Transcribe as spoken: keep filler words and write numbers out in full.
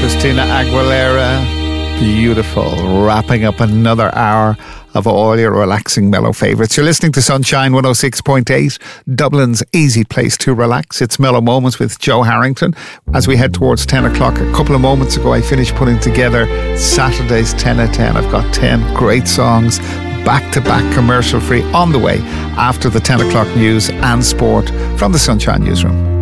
Christina Aguilera. Beautiful. Wrapping up another hour of all your relaxing mellow favourites. You're listening to Sunshine one oh six point eight, Dublin's easy place to relax. It's Mellow Moments with Joe Harrington. As we head towards ten o'clock, a couple of moments ago I finished putting together Saturday's ten at ten. I've got ten great songs, back-to-back commercial free, on the way after the ten o'clock news and sport from the Sunshine Newsroom.